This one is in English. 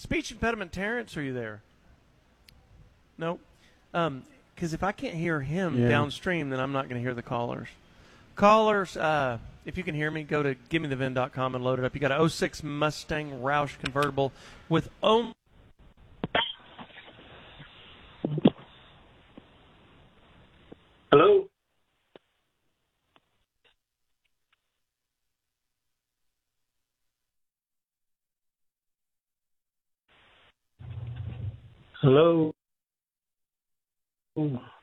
Speech impediment Terrence, are you there? Nope. Because if I can't hear him downstream, then I'm not going to hear the callers. Callers, if you can hear me, go to GimmeTheVin.com and load it up. You got a '06 Mustang Roush convertible with only... Hello? Hello?